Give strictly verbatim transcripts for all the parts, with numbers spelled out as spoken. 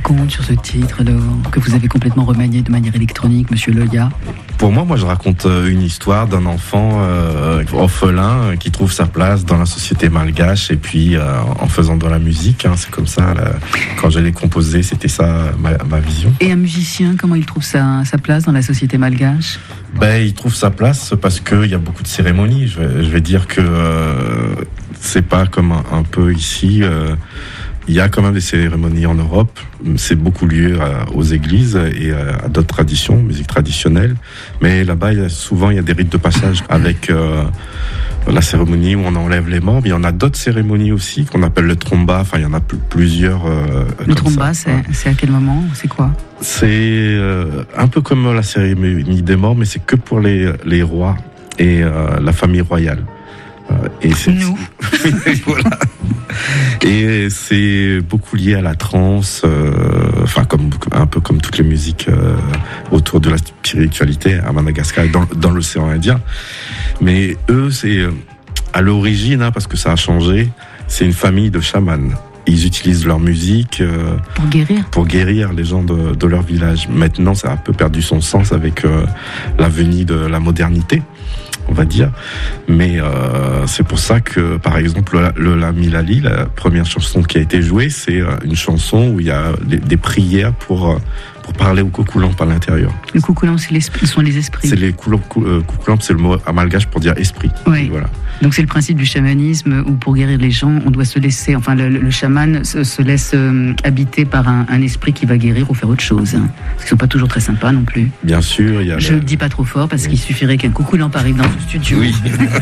raconte sur ce titre de, que vous avez complètement remanié de manière électronique, Monsieur Loya? Pour moi, moi, je raconte une histoire d'un enfant euh, orphelin qui trouve sa place dans la société malgache et puis euh, en faisant de la musique. Hein, c'est comme ça. Là, quand je l'ai composé, c'était ça ma, ma vision. Et un musicien, comment il trouve sa, sa place dans la société malgache? Ben, il trouve sa place parce qu'il y a beaucoup de cérémonies. Je vais, je vais dire que euh, c'est pas comme un, un peu ici. Euh, Il y a quand même des cérémonies en Europe. C'est beaucoup lié à, aux églises et à, à d'autres traditions, musique traditionnelle. Mais là-bas, il y a, souvent, il y a des rites de passage avec euh, la cérémonie où on enlève les morts. Mais il y en a d'autres cérémonies aussi qu'on appelle le tromba. Enfin, il y en a p- plusieurs. Euh, le tromba, c'est, ouais. c'est à quel moment? C'est quoi? C'est euh, un peu comme la cérémonie des morts, mais c'est que pour les, les rois et euh, la famille royale. Et c'est, nous. Voilà. Et c'est beaucoup lié à la trance, euh, enfin comme un peu comme toutes les musiques euh, autour de la spiritualité à Madagascar et dans, dans l'océan Indien. Mais eux, c'est à l'origine, hein, parce que ça a changé, c'est une famille de chamans. Ils utilisent leur musique euh, pour guérir, pour guérir les gens de, de leur village. Maintenant, ça a un peu perdu son sens avec euh, la venue de la modernité, on va dire. Mais euh, c'est pour ça que, par exemple, le, le La Milali, la première chanson qui a été jouée, c'est une chanson où il y a des, des prières pour pour parler aux Kukulamp à l'intérieur. Les Kukulamp, c'est les, sont les esprits. C'est les Kukulamp, c'est le mot amalgage pour dire esprit. Oui. Voilà. Donc c'est le principe du chamanisme où pour guérir les gens, on doit se laisser, enfin le, le chaman se, se laisse euh, habiter par un, un esprit qui va guérir ou faire autre chose. Hein. Parce qu'ils sont pas toujours très sympas non plus. Bien sûr, il y a. Je ne le dis pas trop fort parce oui. qu'il suffirait qu'un Kukulamp arrive dans le studio. Oui.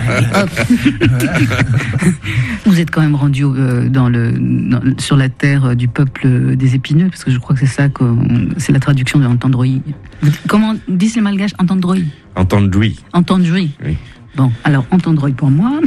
Vous êtes quand même rendu euh, dans le dans, sur la terre du peuple des épineux parce que je crois que c'est ça que c'est la traduction de Entendroy. Comment disent les Malgaches? Entendroy. Entendroy. Entendroy. Oui. Bon, alors Entendroy pour moi.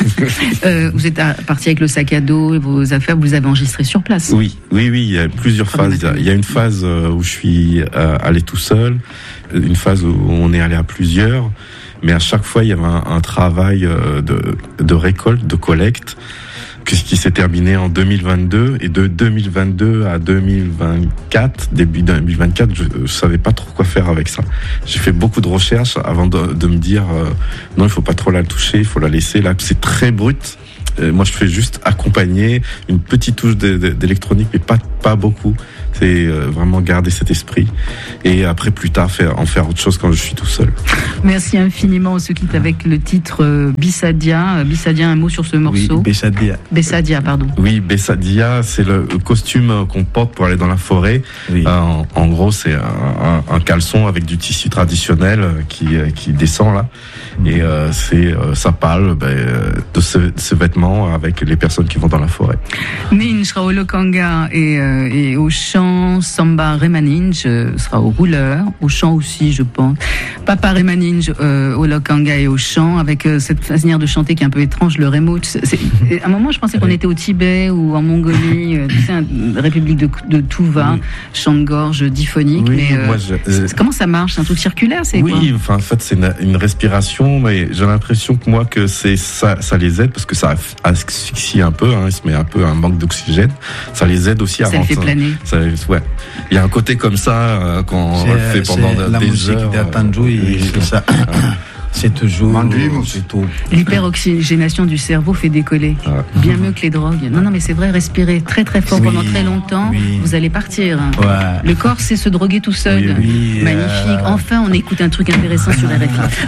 euh, vous êtes parti avec le sac à dos et vos affaires, vous les avez enregistrées sur place. Oui, oui, oui. Il y a plusieurs phases. Il y a une phase où je suis allé tout seul, une phase où on est allé à plusieurs. Mais à chaque fois, il y avait un, un travail de, de récolte, de collecte, qui s'est terminé en deux mille vingt-deux. Et de deux mille vingt-deux à deux mille vingt-quatre, début deux mille vingt-quatre, je ne savais pas trop quoi faire avec ça. J'ai fait beaucoup de recherches avant de, de me dire euh, non, il ne faut pas trop la toucher, il faut la laisser. Là, c'est très brut. Euh, moi, je fais juste accompagner une petite touche de, de, d'électronique, mais pas, pas beaucoup. C'est euh, vraiment garder cet esprit. Et après, plus tard, faire, en faire autre chose quand je suis tout seul. Merci infiniment. On se quitte avec le titre euh, Bissadia. Bissadia, un mot sur ce morceau? Oui, Bessadia. Bessadia, pardon. Oui, Bessadia, c'est le costume qu'on porte pour aller dans la forêt. Oui. Euh, en, en gros, c'est un, un, un caleçon avec du tissu traditionnel qui, qui descend là. Mmh. Et euh, c'est, euh, ça parle ben, de, ce, de ce vêtement avec les personnes qui vont dans la forêt. Ninj sera au Lokanga et, euh, et au chant. Samba Remaninj euh, sera au rouleur, au chant aussi, je pense. Papa Remaninj euh, au Lokanga et au chant, avec euh, cette manière de chanter qui est un peu étrange, le Remo. C'est, c'est, à un moment, je pensais qu'on était au Tibet ou en Mongolie, euh, tu sais, une république de, de Tuva, oui. Chant de gorge diphonique. Oui, mais euh, moi, je, euh, comment ça marche? C'est un truc circulaire, c'est oui, quoi? Oui, enfin, en fait, c'est une, une respiration, mais j'ai l'impression que moi, que c'est ça, ça les aide parce que ça asphyxie un peu, hein, il se met un peu un manque d'oxygène. Ça les aide aussi à ça rentrer. Ça fait planer. Ça, ouais. Il y a un côté comme ça euh, qu'on c'est, fait pendant c'est des la musique heures. d'Atandjoui, euh, c'est ça. C'est toujours c'est tout. L'hyperoxygénation du cerveau fait décoller. Ah. Bien mieux que les drogues. Non, non, mais c'est vrai, respirer très très fort oui, pendant très longtemps, oui. vous allez partir. Ouais. Le corps sait se droguer tout seul. Oui, oui, magnifique. Euh... Enfin, on écoute un truc intéressant sur la R F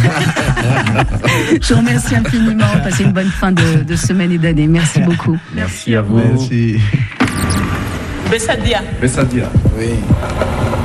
I. Je vous remercie infiniment. Passez une bonne fin de, de semaine et d'année. Merci beaucoup. Merci à vous. Merci. Bessadia. Bessadia. Oui.